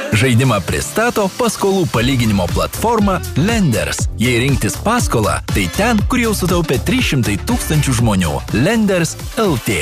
Žaidimą pristato paskolų palyginimo platforma Lenders. Jei rinktis paskolą, tai ten, kur jau sutaupė 300 000 žmonių. Lenders LT.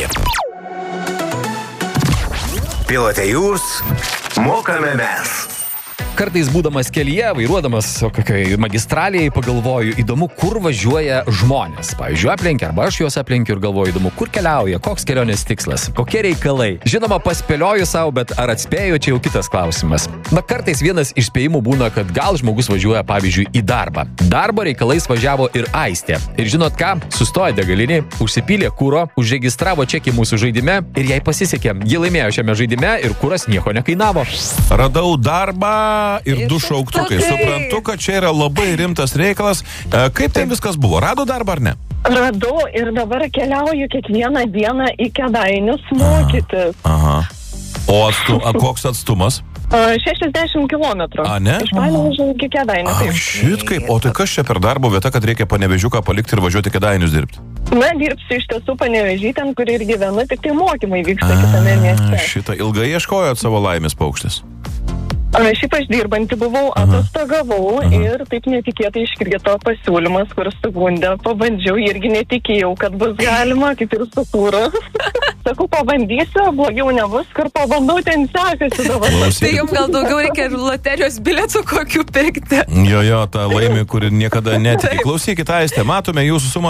Pilote jūs, mokame mes. Kartais būdamas kelyje, vairuodamas kokioj magistralėje, pagalvoju, įdomu, kur važiuoja žmonės. Pavyzdžiui, aplenkia, arba aš juos aplenkiu ir galvoju, įdomu, kur keliauja, koks kelionės tikslas, kokie reikalai. Žinoma, paspėlioju savo, bet ar atspėju, čia jau kitas klausimas. Na, kartais vienas iš spėjimų būna, kad gal žmogus važiuoja, pavyzdžiui, į darbą. Darbo reikalais važiavo ir Aistė. Ir žinot ką? Sustojo degalinį, užsipylė kuro, užregistravo čekį mūsų žaidime ir jai pasisekė. Ji laimėjo šiame žaidime ir kuras nieko nekainavo. Radau darbą ir 2 šauktukai. Suprantu, kad čia yra labai rimtas reikalas. Kaip ten viskas buvo? Rado darbą ar ne? Radau ir dabar keliauju kiekvieną dieną į Kėdainius mokytis. Aha. O koks atstumas? 60 kilometrų. A, ne? Iš Panevėžio iki Kėdainių. Šit kaip. O tai kas čia per darbo vieta, kad reikia Panevėžiuką palikti ir važiuoti Kėdainius dirbti? Na, dirbsiu iš tiesų Panevėžy, ten, kur ir gyvenu, tik tai mokymai vyksta kitame mieste. Šitą ilgai ieškojot savo laimės paukštis? Šiaip aš dirbanti buvau, atostogavau ir taip netikėtai iškrito pasiūlymas, kuris sugundė. Pabandžiau, irgi netikėjau, kad bus galima, kaip ir su kūru. Sakau, pabandysiu, blogiau nebus, kur pabandau, ten sekasi dabar. Tai jums gal daugiau reikia loterijos bilietų kokių pirkti. Jo, ta laimė, kuri niekada netiki. Klausykit, Aiste, matome jūsų sumą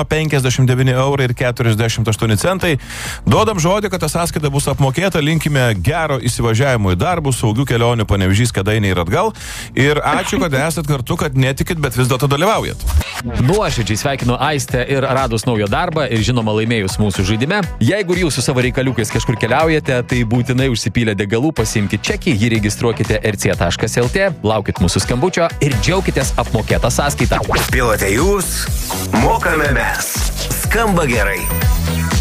59,48 €. Duodam žodį, kad ta sąskaita bus apmokėta, linkime gero įsivažiavimo į darbus, saugių kelionių Panevėžys, Kėdainiai ir atgal. Ir ačiū, kad esat kartu, kad netikit, bet vis dėlto dalyvaujat. Nuoširdžiai sveikinu Aistę ir radus naują darbą ir žinoma laimėjus mūsų žaidime. Jeigu ir jūs su savo reikaliukais kažkur keliaujate, tai būtinai užsipylę degalų, pasiimkite čekį, jį registruokite rc.lt, laukit mūsų skambučio ir džiaukitės apmokėtą sąskaitą. Pilote jūs, mokame mes. Skamba gerai.